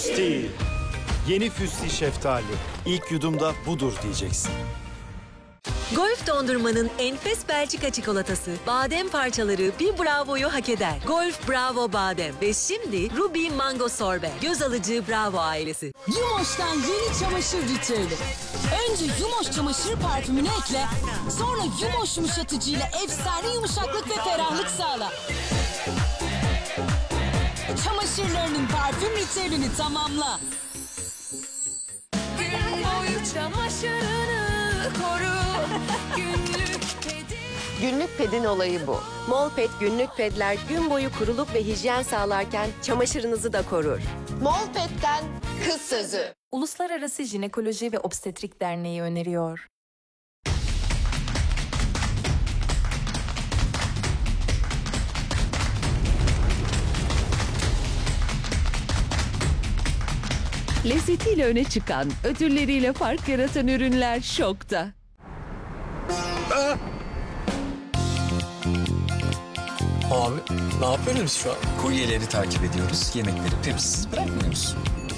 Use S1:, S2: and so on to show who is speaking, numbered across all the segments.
S1: Füsti. Yeni Füsti şeftali. İlk yudumda budur diyeceksin.
S2: Golf dondurmanın enfes Belçika çikolatası, badem parçaları bir bravoyu hak eder. Golf Bravo Badem ve şimdi Ruby Mango Sorbet. Göz alıcı Bravo ailesi.
S3: Yumoş'tan yeni çamaşır ritüeli. Önce Yumoş çamaşır parfümünü ekle, sonra Yumoş yumuşatıcıyla efsane yumuşaklık ve ferahlık sağla. Çamaşırlarının parfüm ritüelini tamamla.
S4: Gün boyu çamaşırını koru.
S5: Günlük pedin olayı bu. Molped günlük pedler gün boyu kuruluk ve hijyen sağlarken çamaşırınızı da korur. Molped'den kız sözü.
S6: Uluslararası Jinekoloji ve Obstetrik Derneği öneriyor.
S7: Lezzetiyle öne çıkan, ödülleriyle fark yaratan ürünler şokta.
S8: Abi ne yapıyoruz şu an? Kuryeleri takip ediyoruz, yemekleri tepsisiz bırakmıyoruz.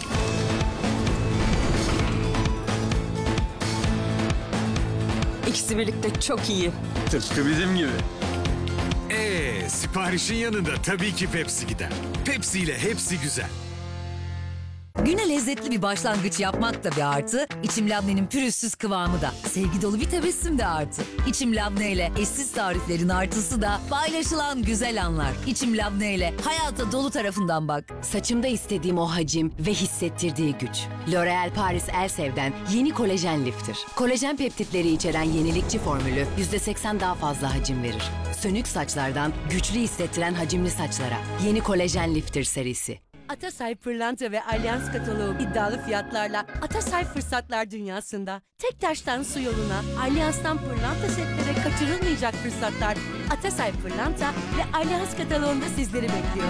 S3: İkisi birlikte çok iyi.
S8: Tıpkı bizim gibi.
S9: Siparişin yanında tabii ki Pepsi gider. Pepsi ile hepsi güzel.
S10: Güne lezzetli bir başlangıç yapmak da bir artı, İçim Labne'nin pürüzsüz kıvamı da, sevgi dolu bir tebessüm de artı. İçim Labne ile eşsiz tariflerin artısı da paylaşılan güzel anlar. İçim Labne ile hayata dolu tarafından bak.
S11: Saçımda istediğim o hacim ve hissettirdiği güç. L'Oréal Paris Elsev'den yeni kolajen lifter. Kolajen peptitleri içeren yenilikçi formülü %80 daha fazla hacim verir. Sönük saçlardan güçlü hissettiren hacimli saçlara. Yeni kolajen lifter serisi.
S12: Atasay Pırlanta ve Alyans kataloğu iddialı fiyatlarla Atasay Fırsatlar Dünyası'nda tek taştan su yoluna, Alyans'tan pırlanta setlere kaçırılmayacak fırsatlar Atasay Pırlanta ve Alyans kataloğunda sizleri bekliyor.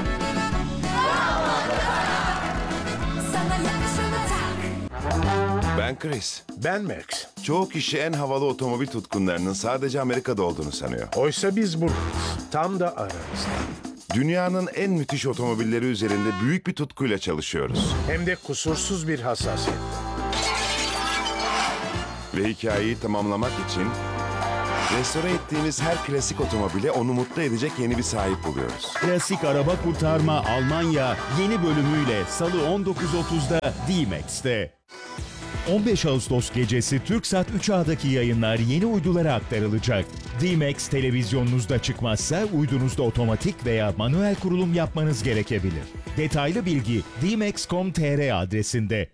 S4: Sana yakışanı tak.
S13: Ben Chris.
S9: Ben Max.
S13: Çoğu kişi en havalı otomobil tutkunlarının sadece Amerika'da olduğunu sanıyor.
S9: Oysa biz buradayız. Tam da aramızda.
S13: Dünyanın en müthiş otomobilleri üzerinde büyük bir tutkuyla çalışıyoruz.
S9: Hem de kusursuz bir hassasiyet.
S13: Ve hikayeyi tamamlamak için restore ettiğimiz her klasik otomobile onu mutlu edecek yeni bir sahip buluyoruz.
S14: Klasik Araba Kurtarma Almanya yeni bölümüyle Salı 19.30'da D-Max'te. 15 Ağustos gecesi TürkSat 3A'daki yayınlar yeni uydulara aktarılacak. D-Max televizyonunuzda çıkmazsa uydunuzda otomatik veya manuel kurulum yapmanız gerekebilir. Detaylı bilgi dmax.com.tr adresinde.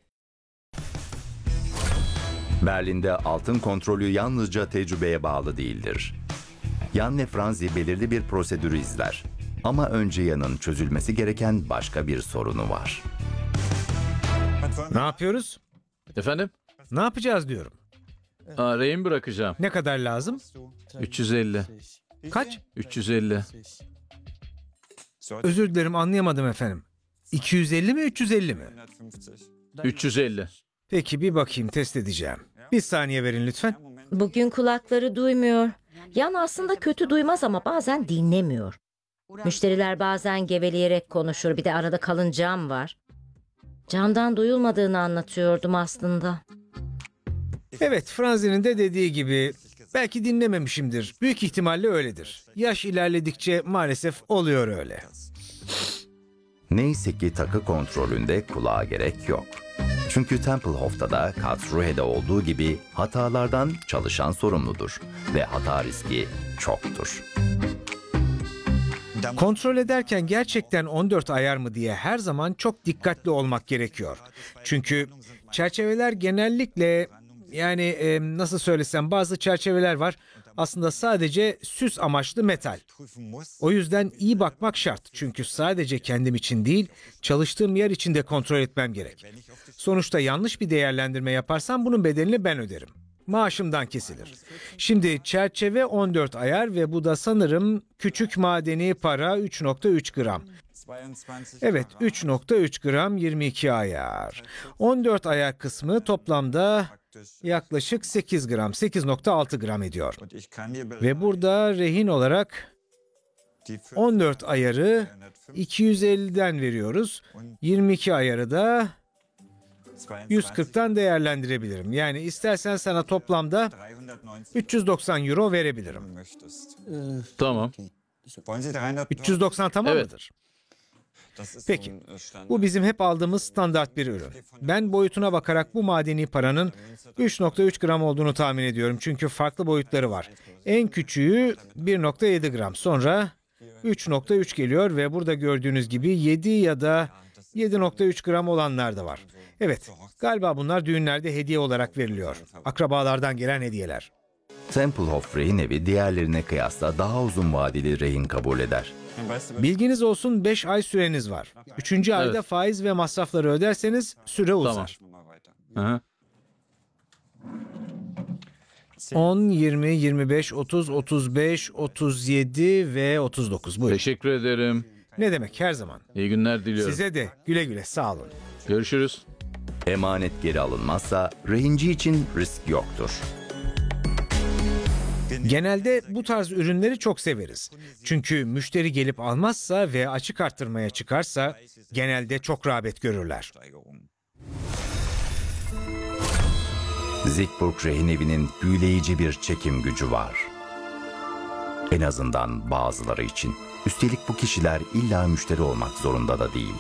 S15: Berlin'de altın kontrolü yalnızca tecrübeye bağlı değildir. Yann Franzi belirli bir prosedürü izler. Ama önce Yann'ın çözülmesi gereken başka bir sorunu var.
S16: Ne yapıyoruz?
S17: Efendim?
S16: Ne yapacağız diyorum.
S17: Rehin bırakacağım.
S16: Ne kadar lazım?
S17: 350.
S16: Kaç?
S17: 350.
S16: Özür dilerim, anlayamadım efendim. 250 mi 350 mi?
S17: 350.
S16: Peki bir bakayım, test edeceğim. Bir saniye verin lütfen.
S18: Bugün kulakları duymuyor. Yan aslında kötü duymaz ama bazen dinlemiyor. Müşteriler bazen geveleyerek konuşur. Bir de arada kalın cam var. Camdan duyulmadığını anlatıyordum aslında.
S16: Evet, Franzi'nin de dediği gibi belki dinlememişimdir. Büyük ihtimalle öyledir. Yaş ilerledikçe maalesef oluyor öyle.
S15: Neyse ki takı kontrolünde kulağa gerek yok. Çünkü Tempelhof'ta da Karlsruhe'de olduğu gibi hatalardan çalışan sorumludur ve hata riski çoktur.
S16: Kontrol ederken gerçekten 14 ayar mı diye her zaman çok dikkatli olmak gerekiyor. Çünkü çerçeveler genellikle nasıl söylesem bazı çerçeveler var aslında sadece süs amaçlı metal. O yüzden iyi bakmak şart. Çünkü sadece kendim için değil çalıştığım yer için de kontrol etmem gerek. Sonuçta yanlış bir değerlendirme yaparsam bunun bedelini ben öderim. Maaşımdan kesilir. Şimdi çerçeve 14 ayar ve bu da sanırım küçük madeni para 3.3 gram. Evet, 3.3 gram 22 ayar. 14 ayar kısmı toplamda yaklaşık 8 gram, 8.6 gram ediyor. Ve burada rehin olarak 14 ayarı 250'den veriyoruz. 22 ayarı da 140'tan değerlendirebilirim. Yani istersen sana toplamda 390 euro verebilirim.
S17: Tamam.
S16: 390 tamam
S17: Evet.
S16: mıdır? Peki, bu bizim hep aldığımız standart bir ürün. Ben boyutuna bakarak bu madeni paranın 3.3 gram olduğunu tahmin ediyorum. Çünkü farklı boyutları var. En küçüğü 1.7 gram. Sonra 3.3 geliyor ve burada gördüğünüz gibi 7 ya da 7.3 gram olanlar da var. Evet, galiba bunlar düğünlerde hediye olarak veriliyor. Akrabalardan gelen hediyeler.
S15: Tempelhof rehin evi diğerlerine kıyasla daha uzun vadeli rehin kabul eder.
S16: Bilginiz olsun 5 ay süreniz var. 3. ayda faiz ve masrafları öderseniz süre uzar.
S17: Hı.
S16: 10, 20, 25, 30, 35, 37 ve 39. Buyurun.
S17: Teşekkür ederim.
S16: Ne demek, her zaman.
S17: İyi günler diliyorum.
S16: Size de güle güle, sağ olun.
S17: Görüşürüz.
S15: Emanet geri alınmazsa rehinci için risk yoktur.
S16: Genelde bu tarz ürünleri çok severiz. Çünkü müşteri gelip almazsa ve açık arttırmaya çıkarsa genelde çok rağbet görürler.
S15: Siegburg rehin evinin büyüleyici bir çekim gücü var. En azından bazıları için. Üstelik bu kişiler illa müşteri olmak zorunda da değil.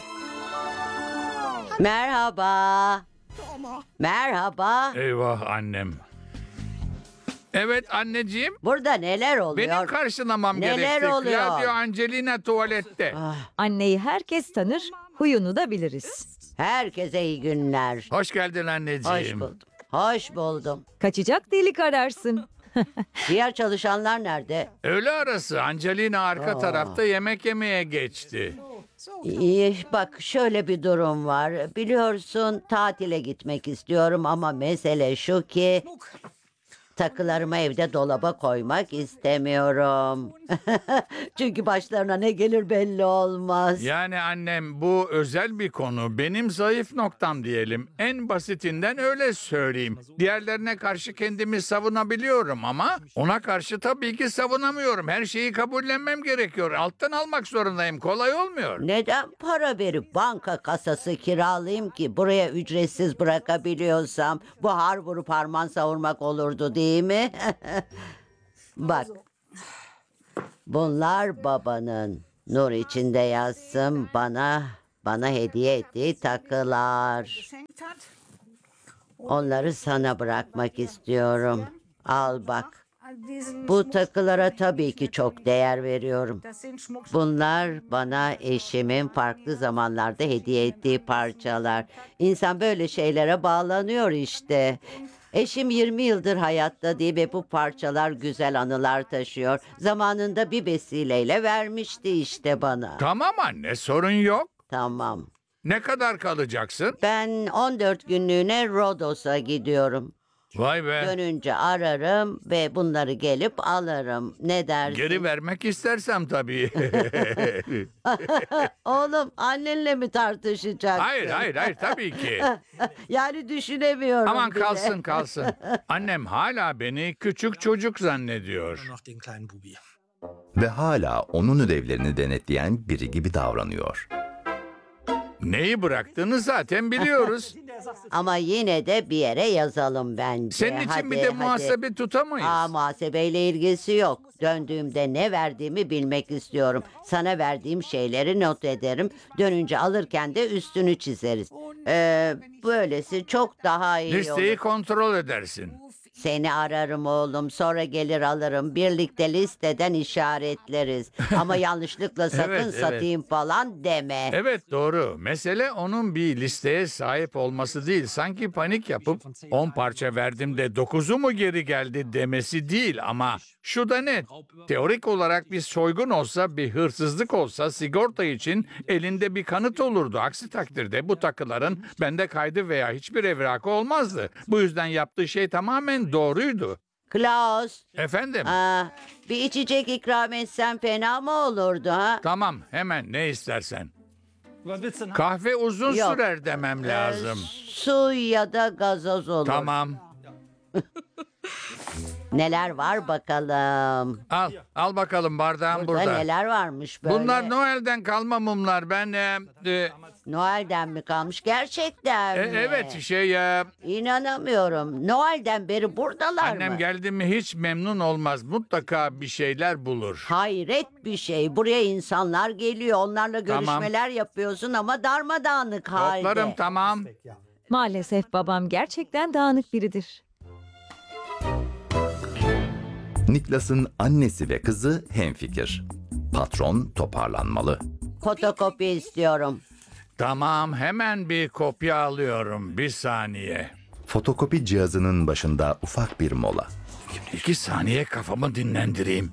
S19: Merhaba. Merhaba.
S20: Eyvah annem. Evet anneciğim.
S19: Burada neler oluyor?
S20: Benim karşılamam
S19: Neler
S20: gerekti.
S19: oluyor?
S20: Claudio Angelina tuvalette.
S21: Anneyi herkes tanır, huyunu da biliriz.
S19: Herkese iyi günler.
S20: Hoş geldin anneciğim.
S19: Hoş buldum. Hoş buldum.
S21: Kaçacak delik ararsın.
S19: Diğer çalışanlar nerede?
S20: Öğle arası Angelina arka tarafta yemek yemeye geçti.
S19: İyi, bak şöyle bir durum var. Biliyorsun tatile gitmek istiyorum ama mesele şu ki... Takılarımı evde dolaba koymak istemiyorum. Çünkü başlarına ne gelir belli olmaz.
S20: Yani annem bu özel bir konu. Benim zayıf noktam diyelim. En basitinden öyle söyleyeyim. Diğerlerine karşı kendimi savunabiliyorum ama ona karşı tabii ki savunamıyorum. Her şeyi kabullenmem gerekiyor. Alttan almak zorundayım. Kolay olmuyor.
S19: Neden para verip banka kasası kiralayayım ki? Buraya ücretsiz bırakabiliyorsam bu har vurup harman savurmak olurdu değil mi? Bak. Bunlar babanın. Nur içinde yazsın bana hediye ettiği takılar. Onları sana bırakmak istiyorum. Al bak. Bu takılara tabii ki çok değer veriyorum. Bunlar bana eşimin farklı zamanlarda hediye ettiği parçalar. İnsan böyle şeylere bağlanıyor işte. Eşim 20 yıldır hayatta değil ve bu parçalar güzel anılar taşıyor. Zamanında bir vesileyle vermişti işte bana.
S20: Tamam anne, sorun yok.
S19: Tamam.
S20: Ne kadar kalacaksın?
S19: Ben 14 günlüğüne Rodos'a gidiyorum.
S20: Vay be.
S19: Dönünce ararım ve bunları gelip alırım. Ne dersin?
S20: Geri vermek istersem tabii.
S19: Oğlum annenle mi tartışacaksın?
S20: Hayır tabii ki.
S19: Yani düşünemiyorum
S20: Aman
S19: bile.
S20: kalsın. Annem hala beni küçük çocuk zannediyor.
S15: Ve hala onun ödevlerini denetleyen biri gibi davranıyor.
S20: Neyi bıraktığını zaten biliyoruz.
S19: Ama yine de bir yere yazalım bence.
S20: Senin için bir de muhasebe tutamayız.
S19: Muhasebeyle ilgisi yok. Döndüğümde ne verdiğimi bilmek istiyorum. Sana verdiğim şeyleri not ederim. Dönünce alırken de üstünü çizeriz. Böylesi çok daha iyi
S20: Listeyi
S19: olur.
S20: kontrol edersin.
S19: Seni ararım oğlum. Sonra gelir alırım. Birlikte listeden işaretleriz. Ama yanlışlıkla sakın
S20: Evet.
S19: satayım falan deme.
S20: Evet doğru. Mesele onun bir listeye sahip olması değil. Sanki panik yapıp 10 parça verdim de 9'u mu geri geldi demesi değil ama şu da net. Teorik olarak bir soygun olsa, bir hırsızlık olsa sigorta için elinde bir kanıt olurdu. Aksi takdirde bu takıların bende kaydı veya hiçbir evrakı olmazdı. Bu yüzden yaptığı şey tamamen doğruydu.
S19: Klaus.
S20: Efendim?
S19: Bir içecek ikram etsen fena mı olurdu ha?
S20: Tamam hemen ne istersen. Kahve uzun
S19: Yok.
S20: sürer demem lazım.
S19: Su ya da gazoz olur.
S20: Tamam.
S19: Neler var bakalım.
S20: Al bakalım bardağım burada.
S19: Neler varmış böyle?
S20: Bunlar Noel'den kalma mumlar. Ben
S19: Noel'den mi kalmış gerçekten mi?
S20: Evet
S19: İnanamıyorum. Noel'den beri buradalar
S20: annem
S19: mı?
S20: geldi mi hiç memnun olmaz. Mutlaka bir şeyler bulur.
S19: Hayret bir şey. Buraya insanlar geliyor. Onlarla
S20: Tamam.
S19: görüşmeler yapıyorsun ama darmadağınık halde.
S20: Toplarım tamam.
S21: Maalesef babam gerçekten dağınık biridir.
S15: Niklas'ın annesi ve kızı hemfikir. Patron toparlanmalı.
S19: Fotokopi istiyorum.
S20: Tamam hemen bir kopya alıyorum. Bir saniye.
S15: Fotokopi cihazının başında ufak bir mola.
S20: 2 saniye kafamı dinlendireyim.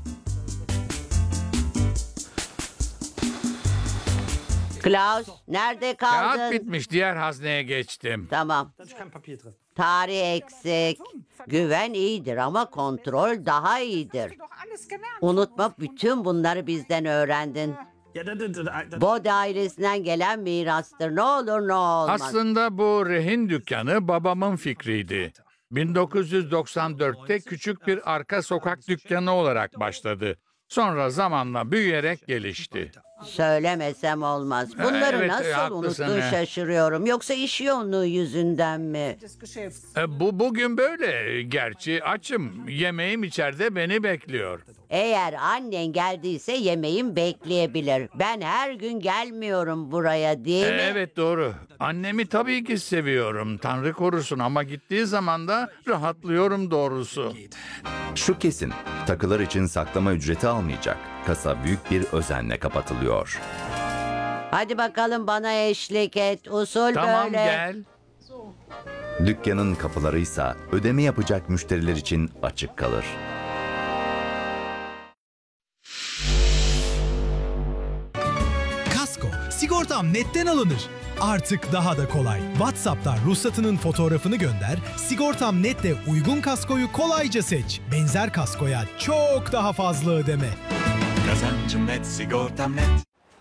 S19: Klaus, nerede kaldın?
S20: Kağıt bitmiş, diğer hazneye geçtim.
S19: Tamam. Tarih eksik. Güven iyidir ama kontrol daha iyidir. Unutma, bütün bunları bizden öğrendin. Bod ailesinden gelen mirastır. Ne olur ne olmaz.
S20: Aslında bu rehin dükkanı babamın fikriydi. 1994'te küçük bir arka sokak dükkanı olarak başladı. Sonra zamanla büyüyerek gelişti.
S19: Söylemesem olmaz. Bunları
S20: Evet,
S19: nasıl
S20: haklısın,
S19: unuttun
S20: he.
S19: şaşırıyorum. Yoksa iş yoğunluğu yüzünden mi?
S20: Bugün böyle. Gerçi açım. Yemeğim içeride beni bekliyor.
S19: Eğer annen geldiyse yemeğim bekleyebilir. Ben her gün gelmiyorum buraya, değil mi?
S20: Evet doğru. Annemi tabii ki seviyorum. Tanrı korusun ama gittiği zaman da rahatlıyorum doğrusu.
S15: Şu kesin, takılar için saklama ücreti almayacak. Kasa büyük bir özenle kapatılıyor.
S19: Hadi bakalım bana eşlik et. Usul
S20: Tamam
S19: böyle.
S20: gel.
S15: Dükkanın kapıları ise ödeme yapacak müşteriler için açık kalır.
S1: Kasko, sigortam netten alınır. Artık daha da kolay. WhatsApp'tan ruhsatının fotoğrafını gönder, sigortam netle uygun kaskoyu kolayca seç. Benzer kaskoya çok daha fazla ödeme.
S9: Kazancım net, sigortam net.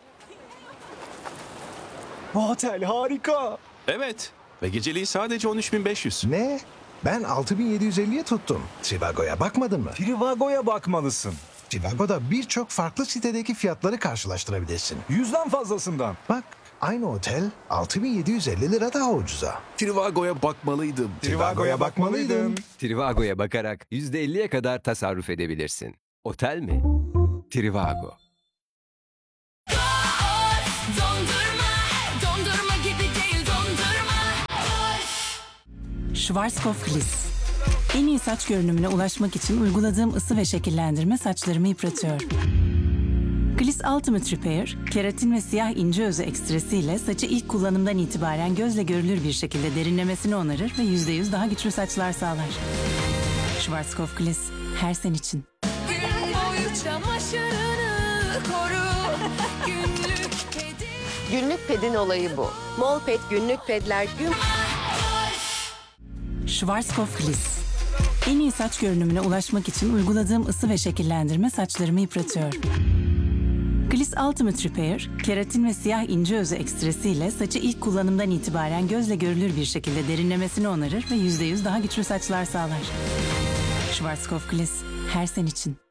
S22: Bu otel harika.
S23: Evet ve geceliği sadece 13.500.
S22: Ne? Ben 6.750'ye tuttum. Trivago'ya bakmadın mı? Trivago'ya bakmalısın. Trivago'da birçok farklı sitedeki fiyatları karşılaştırabilirsin. 100'den fazlasından. Bak, aynı otel 6.750 lira daha ucuza.
S23: Trivago'ya bakmalıydım.
S22: Trivago'ya bakmalıydım.
S24: Trivago'ya bakarak %50'ye kadar tasarruf edebilirsin. Otel mi? Trivago.
S4: Dondurma gibi değil dondurma.
S25: Schwarzkopf Gliss. En iyi saç görünümüne ulaşmak için uyguladığım ısı ve şekillendirme saçlarımı yıpratıyor. Gliss Ultimate Repair, keratin ve siyah ince özü ekstresiyle saçı ilk kullanımdan itibaren gözle görülür bir şekilde derinlemesine onarır ve %100 daha güçlü saçlar sağlar. Schwarzkopf Gliss, her sen için.
S4: Gün boyu çamaşırını koru. Günlük kedi.
S5: Günlük pedin olayı bu. Mol ped günlük pedler gün...
S25: Schwarzkopf Gliss. En iyi saç görünümüne ulaşmak için uyguladığım ısı ve şekillendirme saçlarımı yıpratıyor. Gliss Ultimate Repair, keratin ve siyah ince özü ekstresiyle saçı ilk kullanımdan itibaren gözle görülür bir şekilde derinlemesine onarır ve %100 daha güçlü saçlar sağlar. Schwarzkopf Gliss, her sen için.